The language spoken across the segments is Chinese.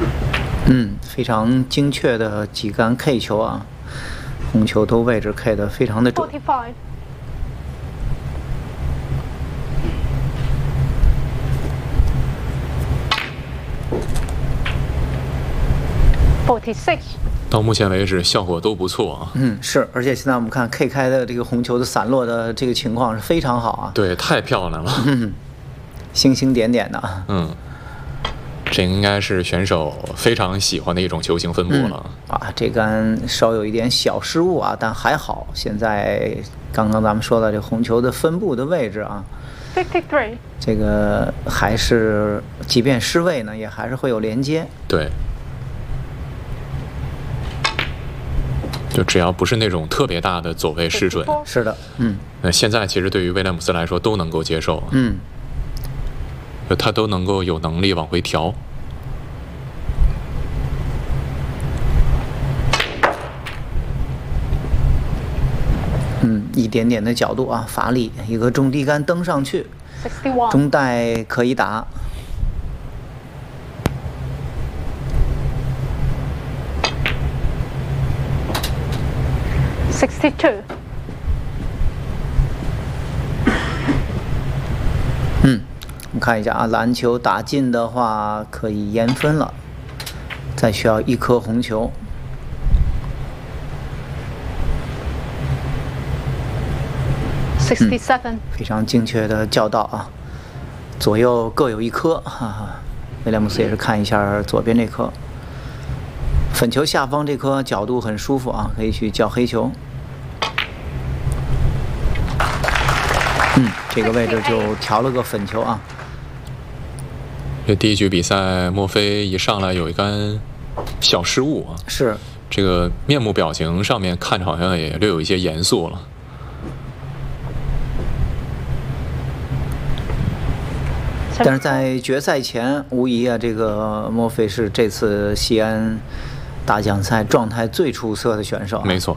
非常精确的几杆 K 球啊，红球都位置 K 的非常的准。 到目前为止效果都不错啊。 是，而且现在我们看 K 开的这个红球的散落的这个情况是非常好啊。 对，太漂亮了。 星星点点的。 这应该是选手非常喜欢的一种球形分布了。 这杆稍有一点小失误啊，但还好。现在刚刚咱们说的这红球的分布的位置啊，这个还是即便失位呢，也还是会有连接。 对。就只要不是那种特别大的走位失准， 是的， 那现在其实对于威廉姆斯来说都能够接受，就他都能够有能力往回调。 一点点的角度啊，发力，一个中低杆蹬上去，中带可以打。 62。 我们看一下啊，篮球打进的话可以延分了，再需要一颗红球。 67。 非常精确的叫到啊，左右各有一颗。威廉姆斯也是看一下左边这颗，粉球下方这颗角度很舒服啊，可以去叫黑球。这个位置就调了个粉球啊。 这第一局比赛，莫菲一上来有一杆小失误啊， 是这个面部表情上面看着好像也略有一些严肃了。 但是在决赛前，无疑啊，这个莫菲是这次西安大奖赛状态最出色的选手。 没错。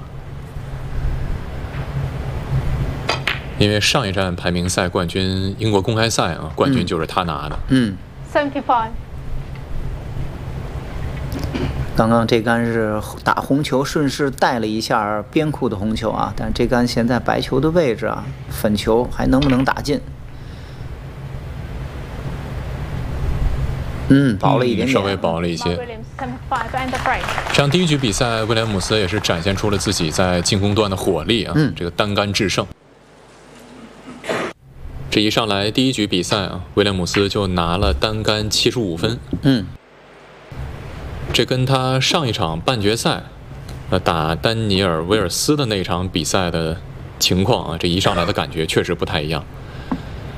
因为上一站排名赛冠军英国公开赛啊，冠军就是他拿的。 75。 刚刚这杆是打红球，顺势带了一下边库的红球啊，但这杆现在白球的位置啊，粉球还能不能打进？薄了一点点， 稍微薄了一些。这样第一局比赛，威廉姆斯也是展现出了自己在进攻端的火力啊，这个单杆制胜。这一上来第一局比赛啊，威廉姆斯就拿了单杆75分。这跟他上一场半决赛，打丹尼尔·威尔斯的那场比赛的情况啊，这一上来的感觉确实不太一样。